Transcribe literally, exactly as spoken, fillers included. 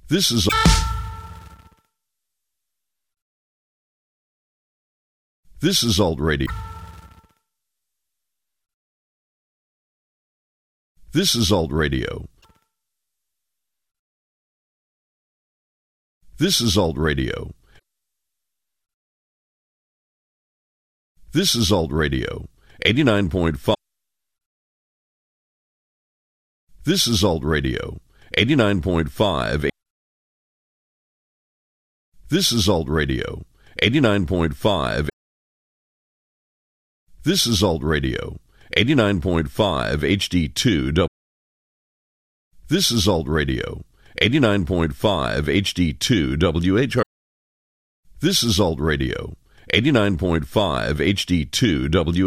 This is This is Alt Radio. This is Alt Radio. This is Alt Radio. This is Alt Radio. eighty-nine point five. This is Alt Radio. eighty-nine point five. This is Alt Radio. eighty-nine point five. This is Alt Radio. eighty-nine point five H D two. This is Alt Radio. eighty-nine point five H D two W H R. This is Alt Radio. eighty-nine point five H D two W